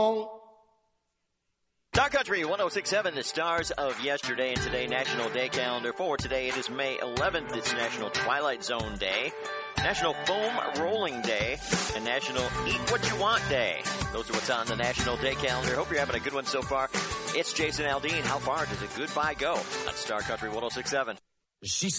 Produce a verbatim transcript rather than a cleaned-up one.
Star Country one oh six point seven, the stars of yesterday and today, National Day Calendar for today. It is May eleventh. It's National Twilight Zone Day, National Foam Rolling Day, and National Eat What You Want Day. Those are what's on the National Day Calendar. Hope you're having a good one so far. It's Jason Aldean. How far does a goodbye go on Star Country one oh six point seven? She